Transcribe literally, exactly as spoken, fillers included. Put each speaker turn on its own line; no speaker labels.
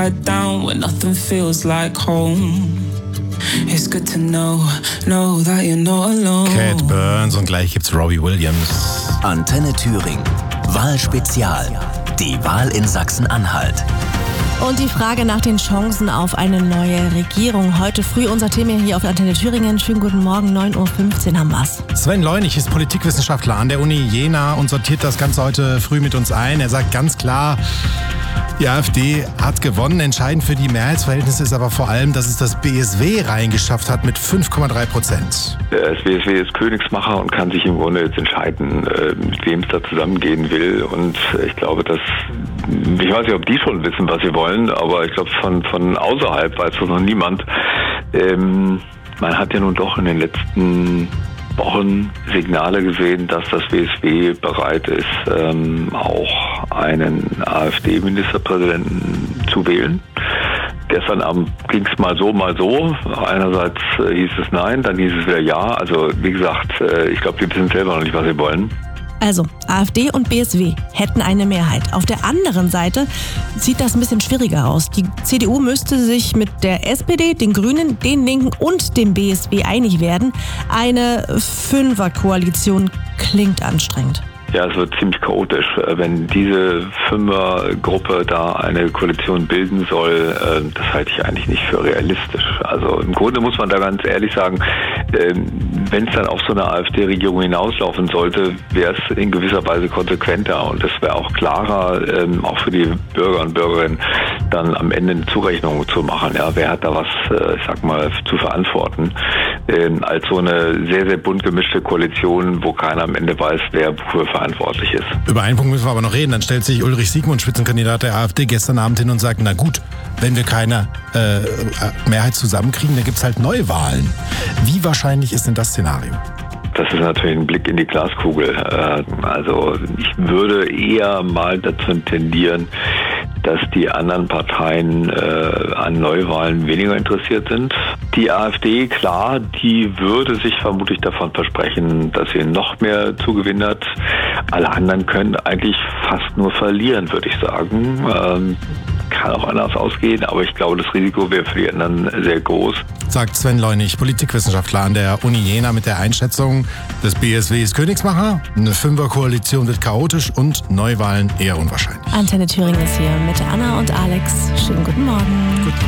head down when nothing feels like home. It's good to know, know that you're not alone.
Cat Burns und gleich gibt's Robbie Williams.
Antenne Thüringen. Wahlspezial. Die Wahl in Sachsen-Anhalt.
Und die Frage nach den Chancen auf eine neue Regierung. Heute früh unser Thema hier auf Antenne Thüringen. Schönen guten Morgen, neun Uhr fünfzehn haben wir's.
Sven Leunig ist Politikwissenschaftler an der Uni Jena und sortiert das Ganze heute früh mit uns ein. Er sagt ganz klar, die AfD hat gewonnen. Entscheidend für die Mehrheitsverhältnisse ist aber vor allem, dass es das B S W reingeschafft hat mit fünf Komma drei Prozent.
Das B S W ist Königsmacher und kann sich im Grunde jetzt entscheiden, mit wem es da zusammengehen will. Und ich glaube, dass, ich weiß nicht, ob die schon wissen, was sie wollen, aber ich glaube, von, von außerhalb weiß das noch niemand. Ähm, man hat ja nun doch in den letzten Wochen Signale gesehen, dass das B S W bereit ist, ähm, auch einen AfD-Ministerpräsidenten zu wählen. Gestern Abend ging es mal so, mal so. Einerseits äh, hieß es nein, dann hieß es wieder ja. Also wie gesagt, äh, ich glaube, die wissen selber noch nicht, was sie wollen.
Also, AfD und B S W hätten eine Mehrheit. Auf der anderen Seite sieht das ein bisschen schwieriger aus. Die C D U müsste sich mit der S P D, den Grünen, den Linken und dem B S W einig werden. Eine Fünferkoalition klingt anstrengend.
Ja, es wird ziemlich chaotisch. Wenn diese Fünfergruppe da eine Koalition bilden soll, das halte ich eigentlich nicht für realistisch. Also im Grunde muss man da ganz ehrlich sagen, wenn es dann auf so eine AfD-Regierung hinauslaufen sollte, wäre es in gewisser Weise konsequenter und es wäre auch klarer, auch für die Bürger und Bürgerinnen, dann am Ende eine Zurechnung zu machen. Ja, wer hat da was, ich sag mal, zu verantworten, als so eine sehr, sehr bunt gemischte Koalition, wo keiner am Ende weiß, wer wofür verantwortlich ist.
Über einen Punkt müssen wir aber noch reden. Dann stellt sich Ulrich Siegmund, Spitzenkandidat der AfD, gestern Abend hin und sagt, na gut, wenn wir keine äh, Mehrheit zusammenkriegen, dann gibt es halt Neuwahlen. Wie wahrscheinlich ist denn das Szenario?
Das ist natürlich ein Blick in die Glaskugel. Also ich würde eher mal dazu tendieren, dass die anderen Parteien äh, an Neuwahlen weniger interessiert sind. Die AfD, klar, die würde sich vermutlich davon versprechen, dass sie noch mehr zugewinnen hat. Alle anderen können eigentlich fast nur verlieren, würde ich sagen. Ähm, kann auch anders ausgehen, aber ich glaube, das Risiko wäre für die anderen sehr groß.
Sagt Sven Leunig, Politikwissenschaftler an der Uni Jena mit der Einschätzung, das B S W ist Königsmacher, eine Fünferkoalition wird chaotisch und Neuwahlen eher unwahrscheinlich.
Antenne Thüringen ist hier mit Anna und Alex. Schönen guten Morgen.
Guten Morgen.